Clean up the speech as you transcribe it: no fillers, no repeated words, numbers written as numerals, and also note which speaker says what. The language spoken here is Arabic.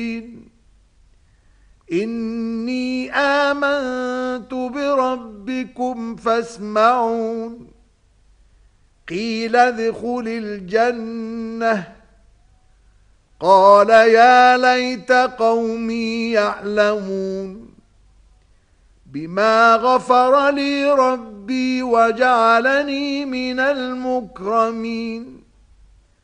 Speaker 1: إني آمنت بربكم فاسمعون قيل ادخل الجنة قال يا ليت قومي يعلمون بما غفر لي ربي وجعلني من المكرمين